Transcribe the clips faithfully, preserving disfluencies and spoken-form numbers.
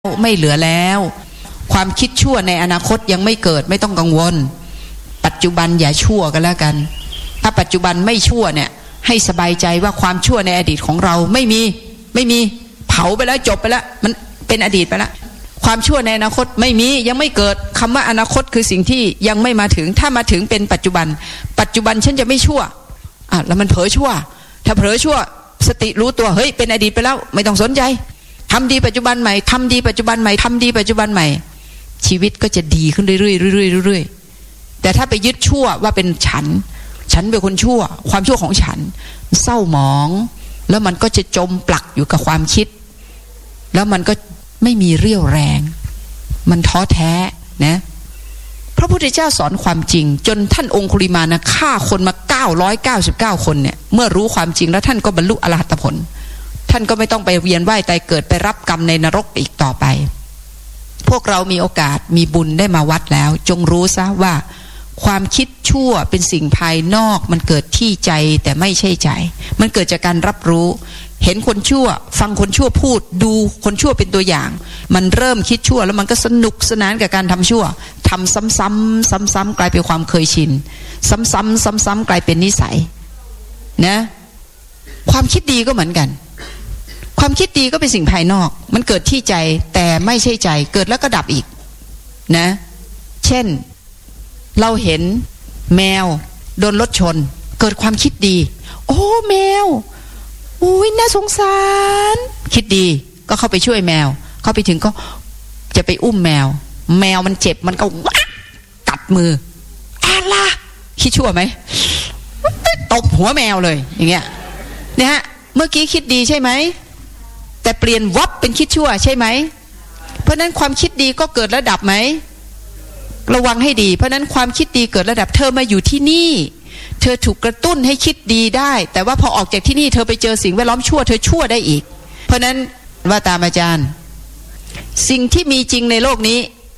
ไม่เหลือแล้วความคิดชั่วในอนาคตยังไม่เกิดไม่ต้องกังวลปัจจุบันอย่าชั่วกันแล้วกันถ้าปัจจุบันไม่ชั่วเนี่ยให้สบายใจว่าความชั่วในอดีตของเราไม่มีไม่มีเผาไปแล้วจบไปแล้วมันเป็นอดีตไปแล้วความชั่วในอนาคตไม่มียังไม่เกิดคำว่าอนาคตคือสิ่งที่ยังไม่มาถึงถ้ามาถึงเป็นปัจจุบันปัจจุบันฉันจะไม่ชั่วอ่ะแล้วมันเผลอชั่วถ้าเผลอชั่วสติรู้ตัวเฮ้ยเป็นอดีตไปแล้วไม่ต้องสนใจทำดีปัจจุบันใหม่ทำดีปัจจุบันใหม่ทำดีปัจจุบันใหม่ชีวิตก็จะดีขึ้นเรื่อยๆเรื่อยๆเรื่อยๆแต่ถ้าไปยึดชั่วว่าเป็นฉันฉันเป็นคนชั่วความชั่วของฉันเศร้าหมองแล้วมันก็จะจมปลักอยู่กับความคิดแล้วมันก็ไม่มีเรี่ยวแรงมันท้อแท้นะพระพุทธเจ้าสอนความจริงจนท่านองคุลิมานะฆ่าคนมาเก้าร้อยเก้าสิบเก้าคนเนี่ยเมื่อรู้ความจริงแล้วท่านก็บรรลุอรหัตผลท่านก็ไม่ต้องไปเวียนว่ายตายเกิดไปรับกรรมในนรกอีกต่อไปพวกเรามีโอกาสมีบุญได้มาวัดแล้วจงรู้ซะว่าความคิดชั่วเป็นสิ่งภายนอกมันเกิดที่ใจแต่ไม่ใช่ใจมันเกิดจากการรับรู้เห็นคนชั่วฟังคนชั่วพูดดูคนชั่วเป็นตัวอย่างมันเริ่มคิดชั่วแล้วมันก็สนุกสนานกับการทำชั่วทำซ้ำๆซ้ำๆกลายเป็นความเคยชินซ้ำๆซ้ำๆกลายเป็นนิสัยนะความคิดดีก็เหมือนกันความคิดดีก็เป็นสิ่งภายนอกมันเกิดที่ใจแต่ไม่ใช่ใจเกิดแล้วก็ดับอีกนะเช่นเราเห็นแมวโดนรถชนเกิดความคิดดีโอ้แมวอุ้ยน่าสงสารคิดดีก็เข้าไปช่วยแมวเข้าไปถึงก็จะไปอุ้มแมวแมวมันเจ็บมันก็วัดกัดมืออะไรคิดชั่วไหมตบหัวแมวเลยอย่างเงี้ยเนี่ยฮะเมื่อกี้คิดดีใช่ไหมแต่เปลี่ยนวับเป็นคิดชั่วใช่ไหมเพราะนั้นความคิดดีก็เกิดระดับไหมระวังให้ดีเพราะนั้นความคิดดีเกิดระดับเธอมาอยู่ที่นี่เธอถูกกระตุ้นให้คิดดีได้แต่ว่าพอออกจากที่นี่เธอไปเจอสิ่งแวดล้อมชั่วเธอชั่วได้อีกเพราะนั้นว่าตามอาจารย์สิ่งที่มีจริงในโลกนี้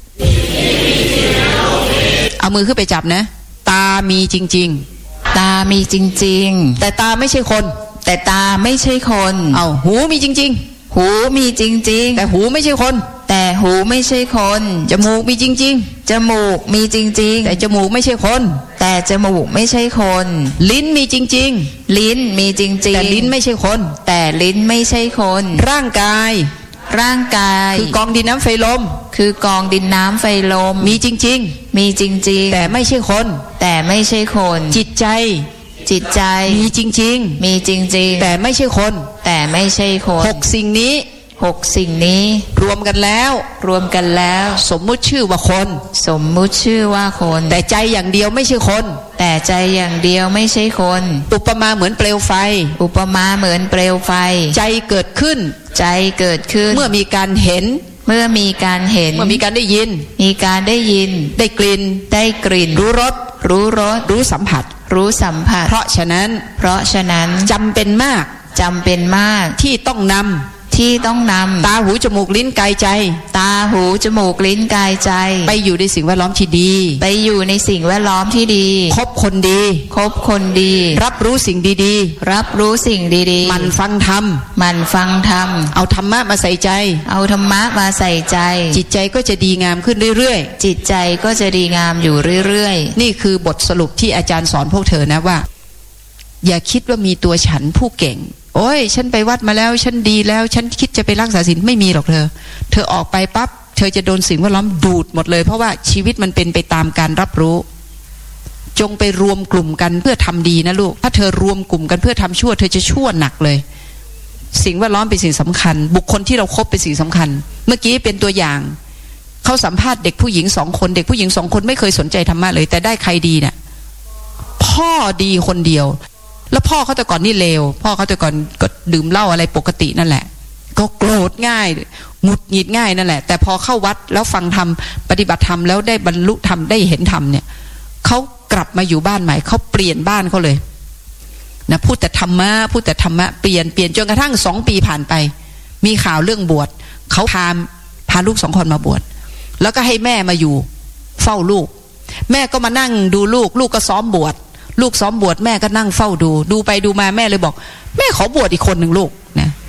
เอามือขึ้นไปจับนะตามีจริงๆตามีจริงๆแต่ตาไม่ใช่คนแต่ตาไม่ใช่คนเอาหูมีจริงๆหูมีจริงๆแต่หูไม่ใช่คนแต่หูไม่ใช่คนจมูกมีจริงๆจมูกมีจริงๆแต่จมูกไม่ใช่คนแต่จมูกไม่ใช่คนลิ้นมีจริงๆลิ้นมีจริงๆแต่ลิ้นไม่ใช่คนแต่ลิ้นไม่ใช่คนร่างกายร่างกายคือกองดินน้ำไฟลมคือกองดินน้ำไฟลมมีจริงๆมีจริงๆแต่ไม่ใช่คนแต่ไม่ใช่คนจิตใจจิตใจมีจริงๆมีจริงๆแต่ไม่ใช่คนแต่ไม่ใช่คนหกสิ่งนี้หกสิ่งนี้รวมกันแล้วรวมกันแล้วสมมุติชื่อว่าคนสมมุติชื่อว่าคนแต่ใจอย่างเดียวไม่ใช่คนแต่ใจอย่างเดียวไม่ใช่คนอุปมาเหมือนเปลวไฟอุปมาเหมือนเปลวไฟใจเกิดขึ้นใจเกิดขึ้นเมื่อมีการเห็นเมื่อมีการเห็นเมื่อมีการได้ยินมีการได้ยินได้กลิ่นได้กลิ่นรู้รสรู้รสรู้สัมผัสรู้สัมผัสเพราะฉะนั้นเพราะฉะนั้นจำเป็นมากจำเป็นมากที่ต้องนำที่ต้องนำตาหูจมูกลิ้นกายใจตาหูจมูกลิ้นกายใจไปอยู่ในสิ่งแวดล้อมที่ดีไปอยู่ในสิ่งแวดล้อมที่ดีคบคนดีคบคนดีรับรู้สิ่งดีๆรับรู้สิ่งดีๆมันฟังธรรมมันฟังธรรมเอาธรรมะมาใส่ใจเอาธรรมะมาใส่ใจจิตใจก็จะดีงามขึ้นเรื่อยๆจิตใจก็จะดีงามอยู่เรื่อยๆนี่คือบทสรุปที่อาจารย์สอนพวกเธอนะว่าอย่าคิดว่ามีตัวฉันผู้เก่งโอ้ยฉันไปวัดมาแล้วฉันดีแล้วฉันคิดจะไปรักษาศีลไม่มีหรอกเธอเธอออกไปปั๊บเธอจะโดนสิ่งแวดล้อมดูดหมดเลยเพราะว่าชีวิตมันเป็นไปตามการรับรู้จงไปรวมกลุ่มกันเพื่อทำดีนะลูกถ้าเธอรวมกลุ่มกันเพื่อทำชั่วเธอจะชั่วหนักเลยสิ่งแวดล้อมเป็นสิ่งสำคัญบุคคลที่เราคบเป็นสิ่งสำคัญเมื่อกี้เป็นตัวอย่างเขาสัมภาษณ์เด็กผู้หญิงสองคนเด็กผู้หญิงสองคนไม่เคยสนใจธรรมะเลยแต่ได้ใครดีเนี่ยพ่อดีคนเดียวแล้วพ่อเขาแต่ก่อนนี่เลวพ่อเขาแต่ก่อนก็ดื่มเหล้าอะไรปกตินั่นแหละก็โกรธง่ายหงุดหงิดง่ายนั่นแหละแต่พอเข้าวัดแล้วฟังธรรมปฏิบัติธรรมแล้วได้บรรลุธรรมได้เห็นธรรมเนี่ยเขากลับมาอยู่บ้านใหม่เขาเปลี่ยนบ้านเขาเลยนะพูดแต่ธรรมะพูดแต่ธรรมะเปลี่ยนเปลี่ยนจนกระทั่งสองปีผ่านไปมีข่าวเรื่องบวชเขาพาพาลูกสองคนมาบวชแล้วก็ให้แม่มาอยู่เฝ้าลูกแม่ก็มานั่งดูลูกลูกก็ซ้อมบวชลูกซ้อมบวชแม่ก็นั่งเฝ้าดูดูไปดูมาแม่เลยบอกแม่ขอบวชอีกคนหนึ่งลูกนะ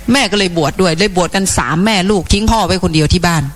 แม่ก็เลยบวชด้วยเลยบวชกันสามแม่ลูกทิ้งพ่อไว้คนเดียวที่บ้าน